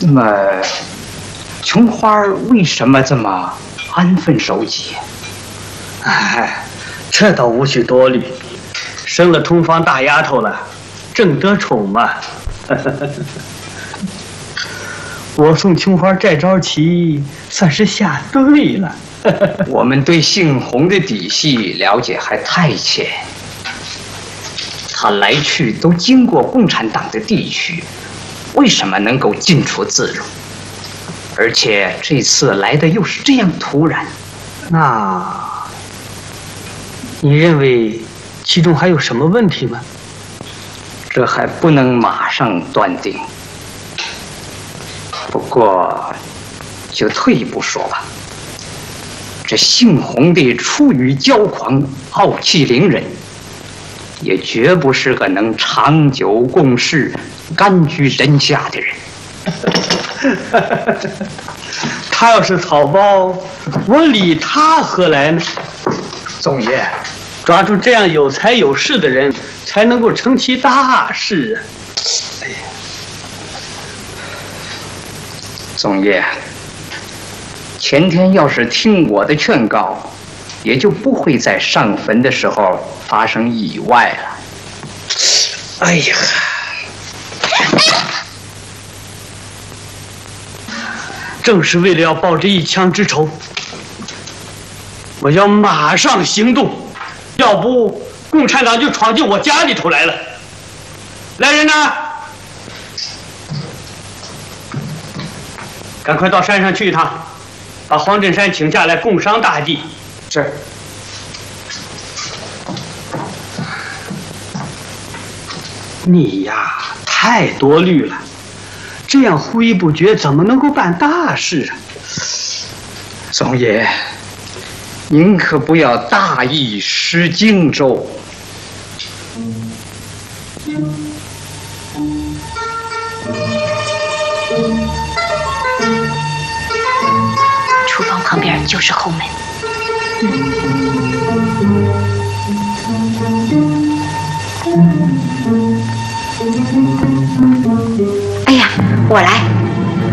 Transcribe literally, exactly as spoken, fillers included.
那么，琼花为什么这么安分守己？ 哎，这倒无需多虑，生了通房大丫头了，正得宠嘛。我送琼花这招棋算是下对了。 我们对杏红的底细了解还太浅，他来去都经过共产党的地区，为什么能够进出自如？而且这次来的又是这样突然， 那你认为其中还有什么问题吗？ 这还不能马上断定。不过，就退一步说吧，这姓洪的出于骄狂、傲气凌人，也绝不是个能长久共事、甘居人下的人。 他要是草包，我理他何来呢？ 总爷， 抓住这样有才有势的人，才能够成其大事啊！哎呀， 总爷，前天要是听我的劝告，也就不会在上坟的时候发生意外了。 哎呀！正是为了要报这一枪之仇，我要马上行动，要不共产党就闯进我家里头来了。来人呐，赶快到山上去一趟，把黄振山请下来共商大计。 是。 你呀，太多虑了。这样忽一不觉，怎么能够办大事啊？ 总爷，您可不要大意失荆州。 厨房旁边就是后门。哎呀，我来。